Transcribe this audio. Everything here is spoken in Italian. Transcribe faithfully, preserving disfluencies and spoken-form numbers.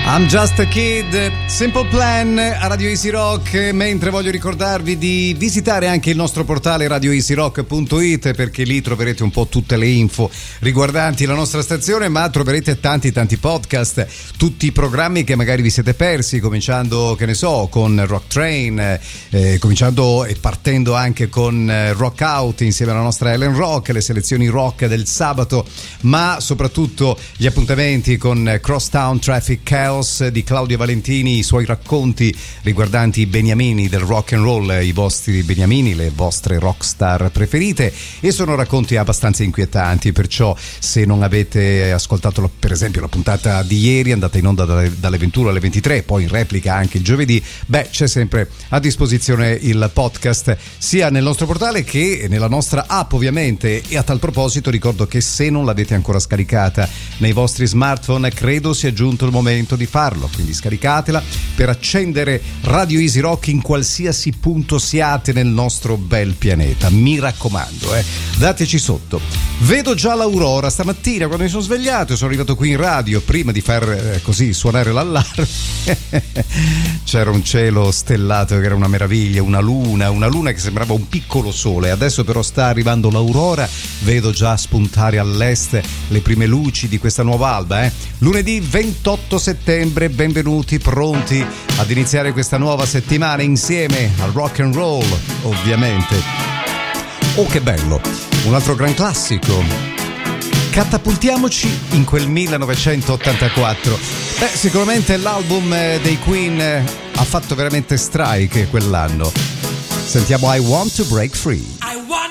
I'm Just a Kid, Simple Plan a Radio Easy Rock, mentre voglio ricordarvi di visitare anche il nostro portale radio easy rock punto it, perché lì troverete un po' tutte le info riguardanti la nostra stazione, ma troverete tanti tanti podcast, tutti i programmi che magari vi siete persi, cominciando, che ne so, con Rock Train, eh, cominciando e partendo anche con eh, Rock Out insieme alla nostra Ellen Rock, le selezioni rock del sabato, ma soprattutto gli appuntamenti con Crosstown Traffic Chaos di Claudio Valentini, i suoi racconti riguardanti i beniamini del rock and roll, i vostri beniamini, le vostre rockstar preferite, e sono racconti abbastanza inquietanti, perciò se non avete ascoltato per esempio la puntata di ieri, andata in onda dalle, dalle ventuno alle ventitré, poi in replica anche il giovedì, beh, c'è sempre a disposizione il podcast sia nel nostro portale che nella nostra app ovviamente. E a tal proposito ricordo che se non l'avete ancora scaricata nei vostri smartphone, credo sia giunto il momento di farlo, quindi scaricatela per accendere Radio Easy Rock in qualsiasi punto siate nel nostro bel pianeta, mi raccomando, eh. dateci sotto. Vedo già l'aurora stamattina quando mi sono svegliato, sono arrivato qui in radio prima di far eh, così suonare l'allarme. C'era un cielo stellato che era una meraviglia, una luna, una luna che sembrava un piccolo sole. Adesso però sta arrivando l'aurora, vedo già spuntare all'est le prime luci di questa nuova alba, eh. Lunedì ventotto settembre, benvenuti, pronti ad iniziare questa nuova settimana insieme al rock and roll, ovviamente. Oh, che bello, un altro gran classico. Catapultiamoci in quel millenovecentottantaquattro. Beh, sicuramente l'album dei Queen ha fatto veramente strike quell'anno. Sentiamo I Want to Break Free.